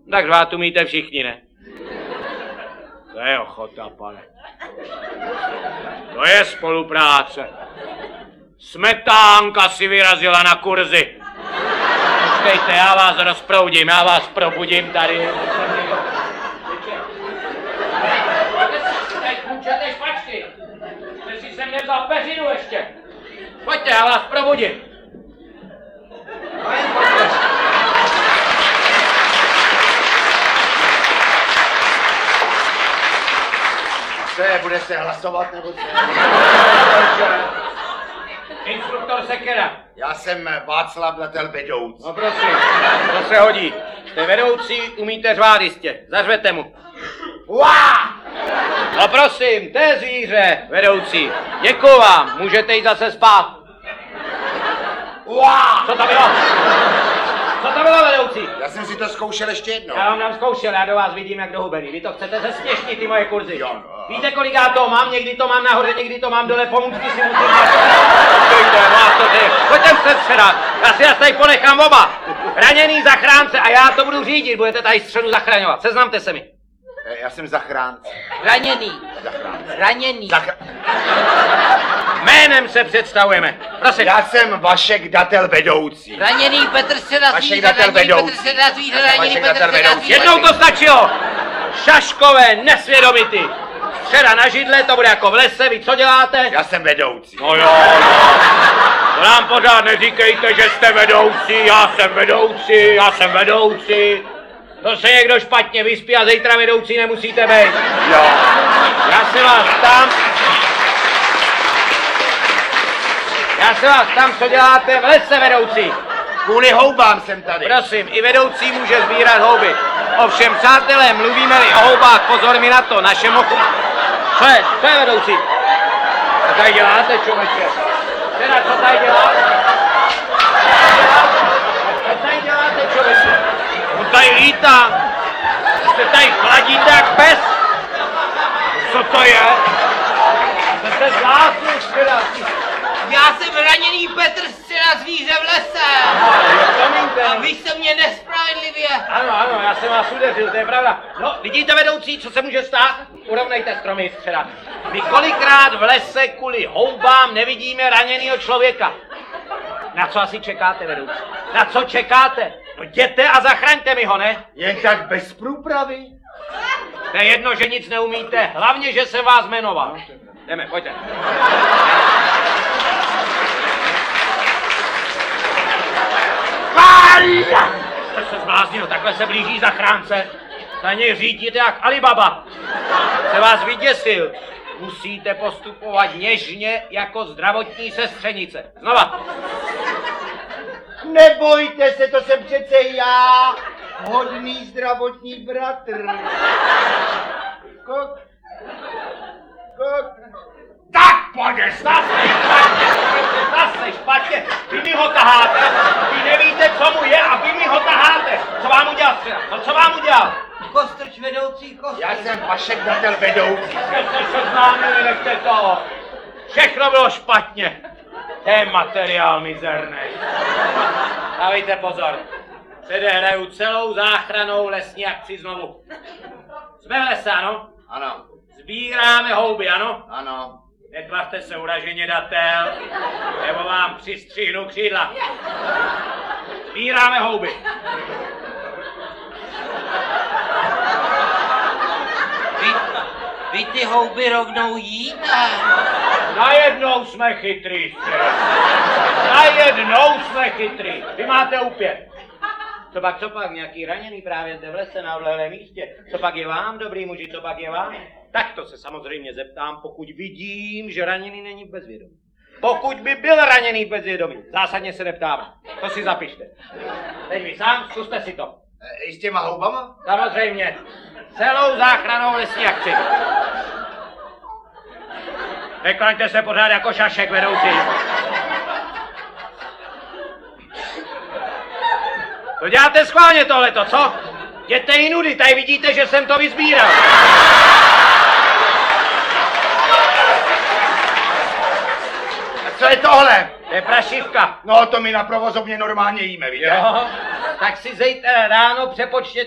Tak řvát umíte všichni, ne? To je ochota, pane. To je spolupráce. Smetánka si vyrazila na kurzy. Počkejte, já vás rozproudím, já vás probudím tady. Teď kůčete špačky. Jste si sem nevzal peřinu ještě. Pojďte, já vás probudím. Co je, bude se hlasovat nebo co? Instruktor Sekera. Já jsem Václav Datel vedoucí. No prosím, to se hodí. Jste vedoucí, umíte řvát jistě. Zařvete mu. Uá! No prosím, to je zvíře, vedoucí. Děkuju vám, můžete jít zase spát. Uá! Co to bylo? Co to bylo, vedoucí? Já jsem si to zkoušel ještě jednou. Já vám zkoušel, já do vás vidím jak do hubený. Vy to chcete zesměšnit, ty moje kurzy. Jo, no. Víte, kolik já to mám? Někdy to mám nahoře, někdy to mám dole, pomůcky si musím dát. Pojďte se středat, já si tady ponechám oba. Raněný zachránce a já to budu řídit, budete tady středu zachraňovat. Seznamte se mi. Já jsem zachránce. Raněný. Zachránce. Raněný. Jménem se představujeme. Prosím. Já jsem Vašek Datel vedoucí. Raněný Petr Středa Vašek zvíře, Datel raněný vedoucí. Petr Středa zvíře, raněný Vašek Petr Datel Středa vedoucí. zvíře. Jednou to stačilo. Šaškové, nesvědomity. Středa na židle, to bude jako v lese, vy co děláte? Já jsem vedoucí. No jo, no. To nám pořád neříkejte, že jste vedoucí, já jsem vedoucí, já jsem vedoucí. To se někdo špatně vyspí a zítra vedoucí nemusíte být. Jo. Já se vás ptám, co děláte v lese, vedoucí. Kvůli houbám jsem tady. Prosím, i vedoucí může sbírat houby. Ovšem, přátelé, mluvíme-li o houbách, pozor mi na to, našemu... Co je vedoucí? Co tady děláte, člověče? Teda, co tady děláte? Co tady děláte, člověče? On tady lítá. Jste tady chladíte jak pes. Co to je? Jste zvláštní, teda. Já jsem raněný Petr Středa zvíře v lese. A vy jste mě nespravedlivě. Ano, já jsem vás udeřil, to je pravda. No, vidíte, vedoucí, co se může stát? Urovnejte stromy, Středa. My kolikrát v lese kvůli houbám nevidíme raněného člověka. Na co asi čekáte, vedoucí? Na co čekáte? No jděte a zachraňte mi ho, ne? Jen tak bez průpravy. To je jedno, že nic neumíte, hlavně, že jsem vás jmenoval. Jdeme, pojďte. To se zbláznil, takhle se blíží zachránce. Na něj řídíte jak Alibaba. Se vás vyděsil. Musíte postupovat něžně jako zdravotní sestřenice. Znova. Nebojte se, to jsem přece já. Hodný zdravotní bratr. Kok. Tak, pojď, zase špatně, vy mi ho taháte, vy nevíte, co mu je a vy mi ho taháte. Co vám udělal, Středa? No co vám udělal? Kostrč vedoucí, kostrč. Já jsem Vašek Datel vedoucí. Jste se seznámili, nechte toho. Všechno bylo špatně. To je materiál mizerný. Dávejte pozor. Předehraju celou záchranou lesní akci znovu. Jsme v lese, ano? Ano, Sbíráme houby, ano? ano. Netvařte se uraženě, Datel, nebo vám přistřihnu křídla. Sbíráme houby. Vy ty houby rovnou jíte. Najednou jsme chytrý, Středa. Najednou jsme chytrý. Vy máte úpět. Co pak, nějaký raněný právě zde v lese na odlehlém místě? Co pak je vám, dobrý muži, co pak je vám? Tak to se samozřejmě zeptám, pokud vidím, že raněný není v bezvědomí. Pokud by byl raněný v bezvědomí, zásadně se neptáme. To si zapište. Teď vy sám, zkuste si to. I s těma houbama? Samozřejmě. Celou záchranou lesní akci. Neklaňte se pořád jako šašek, vedoucí. To děláte schválně tohleto, co? Jděte jinudy, tady vidíte, že jsem to vyzbíral. A co je tohle? To je prašivka. No to my na provozovně normálně jíme, víte? Jo, tak si zítra ráno přepočtěte